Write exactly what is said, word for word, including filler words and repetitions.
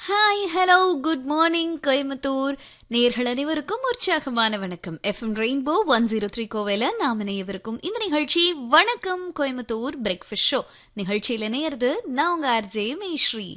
Hi hello good morning Coimbatore நேர்கள் அனைவருக்கும் உற்சாகமான வணக்கம். FM rainbow one zero three கோவையில் நாம் இணையவிருக்கும் இந்த நிகழ்ச்சி வணக்கம் கோயம்புத்தூர் பிரேக்ஃபாஸ்ட் ஷோ. நிகழ்ச்சியில் இணையிறது நான் உங்க ஆர்ஜே மேஸ்ரீ.